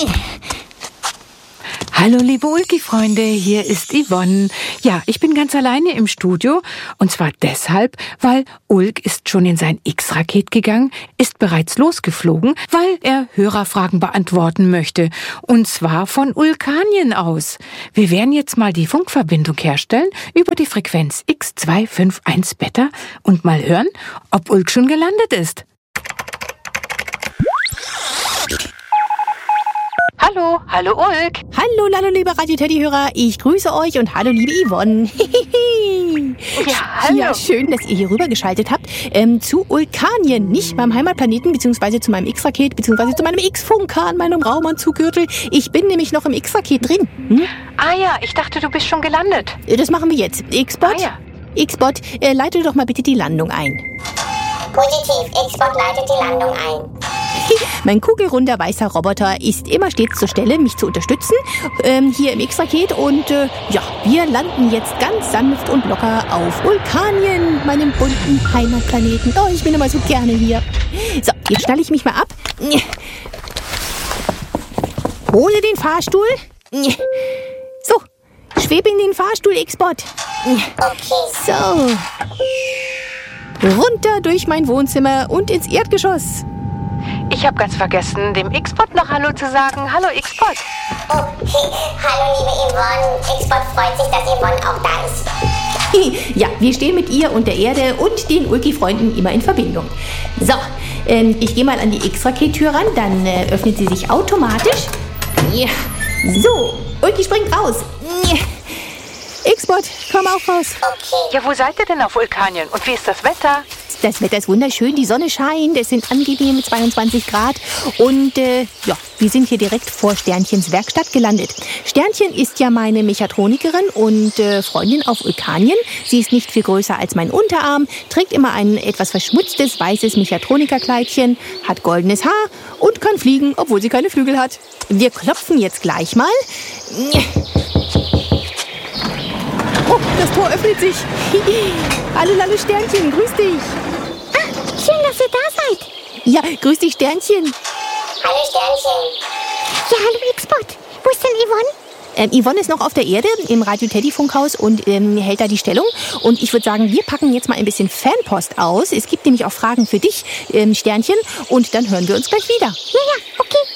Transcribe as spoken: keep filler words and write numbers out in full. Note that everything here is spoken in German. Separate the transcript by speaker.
Speaker 1: Hallo liebe Ulki-Freunde, hier ist Yvonne. Ja, ich bin ganz alleine im Studio und zwar deshalb, weil Ulk ist schon in sein X-Raket gegangen, ist bereits losgeflogen, weil er Hörerfragen beantworten möchte und zwar von Ulkanien aus. Wir werden jetzt mal die Funkverbindung herstellen über die Frequenz X zwei fünf eins Beta und mal hören, ob Ulk schon gelandet ist. Hallo, hallo Ulk.
Speaker 2: Hallo, hallo liebe Radio-Teddy-Hörer, ich grüße euch und hallo liebe Yvonne.
Speaker 1: Ja, hallo.
Speaker 2: Ja, schön, dass ihr hier rübergeschaltet habt ähm, zu Ulkanien, nicht meinem Heimatplaneten, beziehungsweise zu meinem X-Raket, beziehungsweise zu meinem X-Funker an meinem Raumanzuggürtel. Ich bin nämlich noch im X-Raket drin. Hm?
Speaker 1: Ah ja, ich dachte, du bist schon gelandet.
Speaker 2: Das machen wir jetzt. X-Bot,
Speaker 1: Ah ja.
Speaker 2: X-Bot, äh, leite doch mal bitte die Landung ein.
Speaker 3: Positiv, X-Bot leitet die Landung ein.
Speaker 2: Mein kugelrunder weißer Roboter ist immer stets zur Stelle, mich zu unterstützen, ähm, hier im X-Raket. Und äh, ja, wir landen jetzt ganz sanft und locker auf Ulkanien, meinem bunten Heimatplaneten. Oh, ich bin immer so gerne hier. So, jetzt schnalle ich mich mal ab. Hole den Fahrstuhl. So, schwebe in den Fahrstuhl, X-Bot. So. Runter durch mein Wohnzimmer und ins Erdgeschoss.
Speaker 1: Ich habe ganz vergessen, dem X-Bot noch Hallo zu sagen. Hallo X-Bot.
Speaker 3: Okay, hallo liebe Yvonne. X-Bot freut sich, dass Yvonne auch da ist.
Speaker 2: Ja, wir stehen mit ihr und der Erde und den Ulki-Freunden immer in Verbindung. So, ähm, ich gehe mal an die X-Raket-Tür ran, dann äh, öffnet sie sich automatisch. Ja. So, Ulki springt raus. X-Bot, komm auch raus.
Speaker 3: Okay.
Speaker 1: Ja, wo seid ihr denn auf Ulkanien? Und wie ist das Wetter?
Speaker 2: Das Wetter ist wunderschön, die Sonne scheint, es sind angenehme zweiundzwanzig Grad und äh, ja, wir sind hier direkt vor Sternchens Werkstatt gelandet. Sternchen ist ja meine Mechatronikerin und äh, Freundin auf Ulkanien. Sie ist nicht viel größer als mein Unterarm, trägt immer ein etwas verschmutztes weißes Mechatronikerkleidchen, hat goldenes Haar und kann fliegen, obwohl sie keine Flügel hat. Wir klopfen jetzt gleich mal. Oh, das Tor öffnet sich. Hallo, hallo Sternchen, grüß dich.
Speaker 3: Schön, dass ihr da seid.
Speaker 2: Ja, grüß dich, Sternchen.
Speaker 3: Hallo Sternchen.
Speaker 4: Ja, hallo X-Bot. Wo ist denn Yvonne?
Speaker 2: Ähm, Yvonne ist noch auf der Erde im Radio-Teddy-Funkhaus und ähm, hält da die Stellung. Und ich würde sagen, wir packen jetzt mal ein bisschen Fanpost aus. Es gibt nämlich auch Fragen für dich, ähm, Sternchen. Und dann hören wir uns gleich wieder.
Speaker 4: Ja, ja, okay.